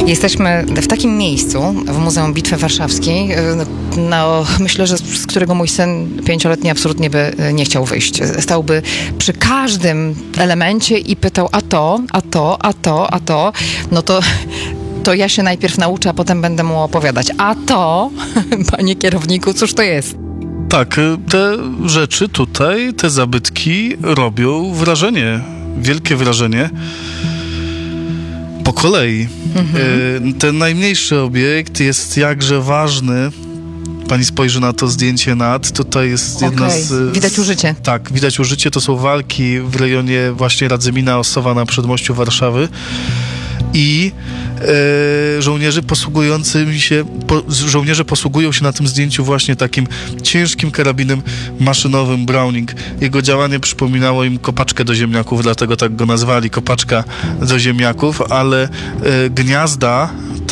Jesteśmy w takim miejscu, w Muzeum Bitwy Warszawskiej, no, myślę, że z którego mój syn 5-letni absolutnie by nie chciał wyjść. Stałby przy każdym elemencie i pytał, a to. No to ja się najpierw nauczę, a potem będę mu opowiadać. A to, panie kierowniku, cóż to jest? Tak, te rzeczy tutaj, te zabytki robią wrażenie, wielkie wrażenie. Po kolei. Ten najmniejszy obiekt jest jakże ważny. Pani spojrzy na to zdjęcie tutaj jest jedna Widać użycie. Tak, widać użycie. To są walki w rejonie właśnie Radzymina, Ossowa na przedmościu Warszawy. I żołnierze posługują się na tym zdjęciu właśnie takim ciężkim karabinem maszynowym Browning. Jego działanie przypominało im kopaczkę do ziemniaków, dlatego tak go nazwali, kopaczka do ziemniaków, ale gniazda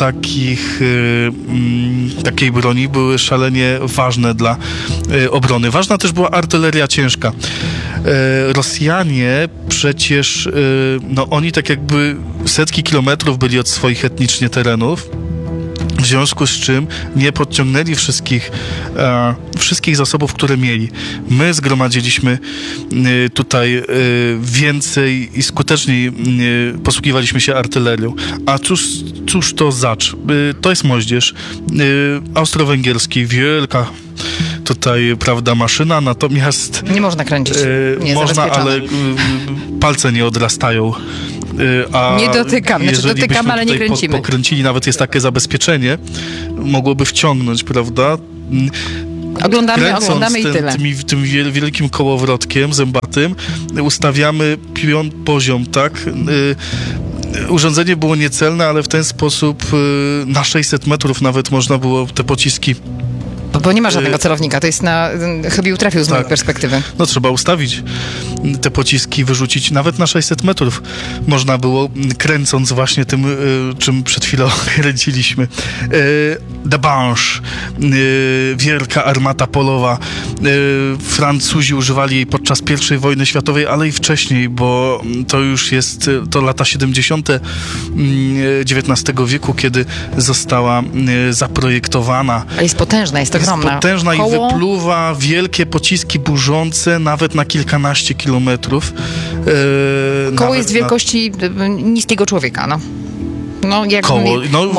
takiej broni były szalenie ważne dla obrony. Ważna też była artyleria ciężka. Rosjanie przecież, oni tak jakby setki kilometrów byli od swoich etnicznie terenów, w związku z czym nie podciągnęli wszystkich zasobów, które mieli. My zgromadziliśmy tutaj więcej i skuteczniej posługiwaliśmy się artylerią. A cóż to zacz? To jest moździerz austro-węgierski, wielka tutaj, prawda, maszyna, natomiast... Nie można kręcić. Można, ale palce nie odrastają. Nie dotykam, dotykamy, ale nie kręcimy. Pokręcili, nawet jest takie zabezpieczenie, mogłoby wciągnąć, prawda? Oglądamy i tyle. Tym wielkim kołowrotkiem zębatym ustawiamy poziom, tak? Urządzenie było niecelne, ale w ten sposób na 600 metrów nawet można było te pociski... Bo nie ma żadnego celownika, to jest chybił trafił z mojej perspektywy. No trzeba ustawić te pociski, wyrzucić nawet na 600 metrów. Można było, kręcąc właśnie tym, czym przed chwilą kręciliśmy. The Banche, wielka armata polowa. Francuzi używali jej podczas I wojny światowej, ale i wcześniej, bo to już jest lata 70. XIX wieku, kiedy została zaprojektowana. A jest potężna, jest ogromna. Jest potężna i wypluwa wielkie pociski burzące nawet na kilkanaście kilometrów. Koło jest wielkości niskiego człowieka, no. No, jak koło,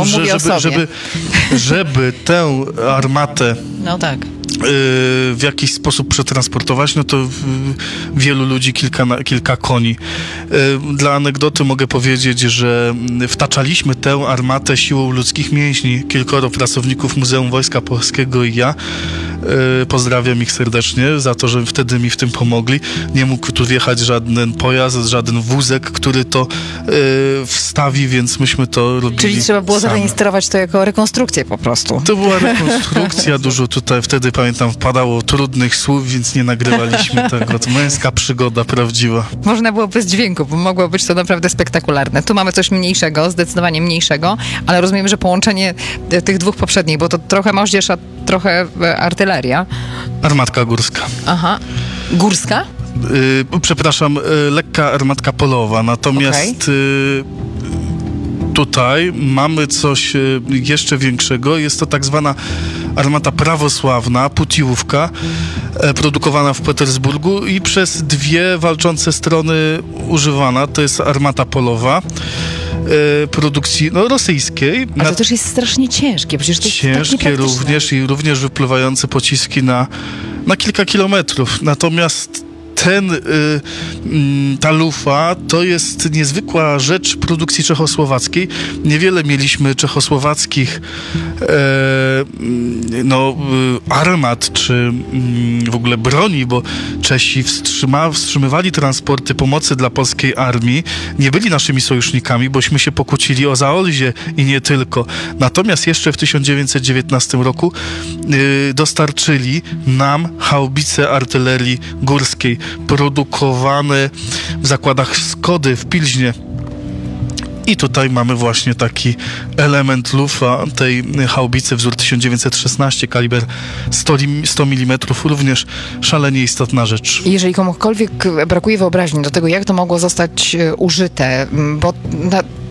żeby tę armatę w jakiś sposób przetransportować, no to wielu ludzi, kilka koni. Dla anegdoty mogę powiedzieć, że wtaczaliśmy tę armatę siłą ludzkich mięśni. Kilkoro pracowników Muzeum Wojska Polskiego i ja, pozdrawiam ich serdecznie za to, że wtedy mi w tym pomogli. Nie mógł tu wjechać żaden pojazd, żaden wózek, który to wstawi, więc myśmy to robili. Czyli trzeba było zarejestrować to jako rekonstrukcję po prostu. To była rekonstrukcja, dużo tutaj wtedy, pamiętam, wpadało trudnych słów, więc nie nagrywaliśmy tego. To męska przygoda prawdziwa. Można było bez dźwięku, bo mogło być to naprawdę spektakularne. Tu mamy coś mniejszego, zdecydowanie mniejszego, ale rozumiem, że połączenie tych dwóch poprzednich, bo to trochę moździerz, a trochę artyleria. Armatka górska. Aha. Górska? Przepraszam, lekka armatka polowa, natomiast tutaj mamy coś jeszcze większego. Jest to tak zwana armata prawosławna, Putiłówka, produkowana w Petersburgu i przez dwie walczące strony używana. To jest armata polowa produkcji rosyjskiej. A to też jest strasznie ciężkie. Przecież to jest ciężkie również wypływające pociski na kilka kilometrów. Natomiast ta lufa to jest niezwykła rzecz produkcji czechosłowackiej. Niewiele mieliśmy czechosłowackich armat, czy w ogóle broni, bo Czesi wstrzymywali transporty pomocy dla polskiej armii. Nie byli naszymi sojusznikami, bośmy się pokłócili o Zaolzie i nie tylko. Natomiast jeszcze w 1919 roku dostarczyli nam haubice artylerii górskiej, produkowane w zakładach Skody w Pilźnie. I tutaj mamy właśnie taki element lufa tej haubicy, wzór 1916, kaliber 100 mm, również szalenie istotna rzecz. Jeżeli komukolwiek brakuje wyobraźni do tego, jak to mogło zostać użyte, bo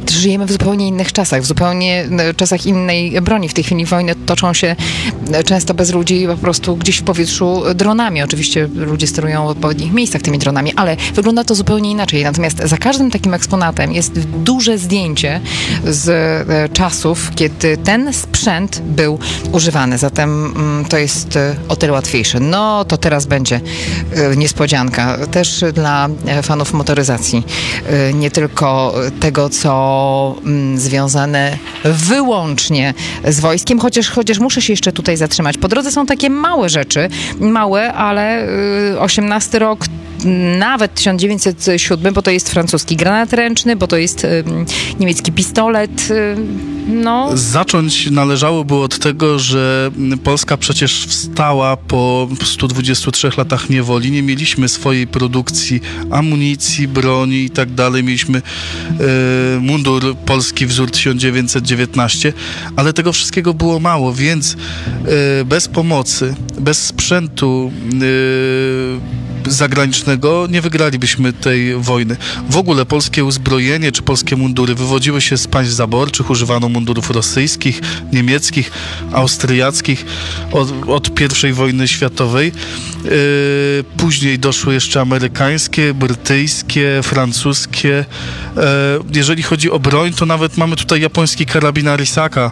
żyjemy w zupełnie innych czasach, w zupełnie czasach innej broni. W tej chwili wojny toczą się często bez ludzi, po prostu gdzieś w powietrzu dronami. Oczywiście ludzie sterują w odpowiednich miejscach tymi dronami, ale wygląda to zupełnie inaczej. Natomiast za każdym takim eksponatem jest duże zdjęcie z czasów, kiedy ten sprzęt był używany. Zatem to jest o tyle łatwiejsze. No to teraz będzie niespodzianka. Też dla fanów motoryzacji. Nie tylko tego, co związane wyłącznie z wojskiem, chociaż muszę się jeszcze tutaj zatrzymać. Po drodze są takie małe rzeczy, małe, ale 18 rok, nawet 1907, bo to jest francuski granat ręczny, bo to jest niemiecki pistolet, no. Zacząć należałoby od tego, że Polska przecież wstała po 123 latach niewoli. Nie mieliśmy swojej produkcji amunicji, broni i tak dalej. Mieliśmy mundur polski wzór 1919, ale tego wszystkiego było mało, więc bez pomocy, bez sprzętu zagranicznego nie wygralibyśmy tej wojny. W ogóle polskie uzbrojenie czy polskie mundury wywodziły się z państw zaborczych, używano mundurów rosyjskich, niemieckich, austriackich od I wojny światowej. Później doszły jeszcze amerykańskie, brytyjskie, francuskie. Jeżeli chodzi o broń, to nawet mamy tutaj japoński karabin Arisaka,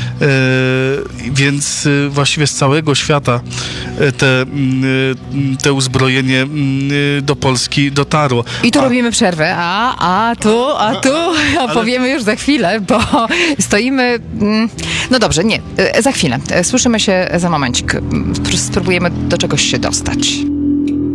więc właściwie z całego świata te uzbrojenie do Polski dotarło. I tu robimy przerwę, a tu powiemy już za chwilę, bo stoimy... No dobrze, nie, za chwilę. Słyszymy się za momencik. Spróbujemy do czegoś się dostać.